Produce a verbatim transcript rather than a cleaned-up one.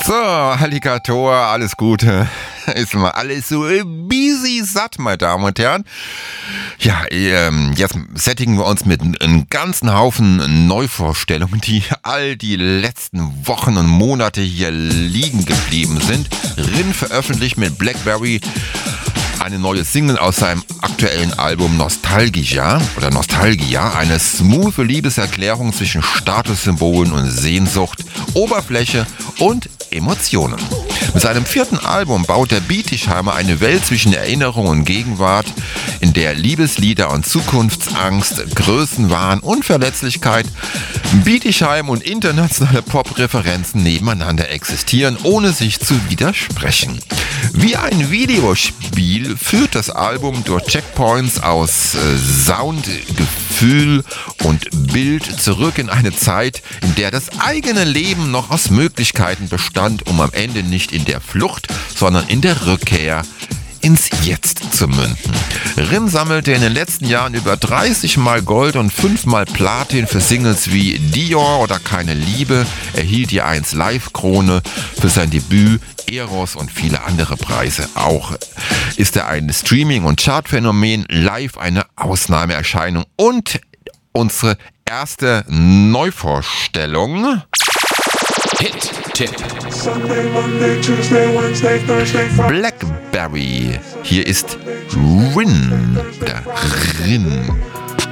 So, Alligator, alles Gute. Ist mal alles so busy satt, meine Damen und Herren. Ja, ähm, jetzt sättigen wir uns mit einem ganzen Haufen Neuvorstellungen, die all die letzten Wochen und Monate hier liegen geblieben sind. Rin veröffentlicht mit Blackberry eine neue Single aus seinem aktuellen Album Nostalgia oder Nostalgia, eine smooth Liebeserklärung zwischen Statussymbolen und Sehnsucht, Oberfläche und Emotionen. Mit seinem vierten Album baut der Bietigheimer eine Welt zwischen Erinnerung und Gegenwart, in der Liebeslieder und Zukunftsangst, Größenwahn und Verletzlichkeit, Bietigheim und internationale Pop-Referenzen nebeneinander existieren, ohne sich zu widersprechen. Wie ein Videospiel führt das Album durch Checkpoints aus äh, Sound, Gefühl und Bild zurück in eine Zeit, in der das eigene Leben noch aus Möglichkeiten bestand, um am Ende nicht in der Flucht, sondern in der Rückkehr ins Jetzt zu münden. Rin sammelte in den letzten Jahren über dreißig Mal Gold und fünf Mal Platin für Singles wie Dior oder Keine Liebe, erhielt die eins Live-Krone für sein Debüt, Eros und viele andere Preise. Auch ist er ein Streaming- und Chartphänomen, live eine Ausnahmeerscheinung. Und unsere erste Neuvorstellung. Hit-Tipp. Sunday, Monday, Tuesday, Wednesday, Thursday, Friday. Blackberry. Hier ist Rin oder Rin.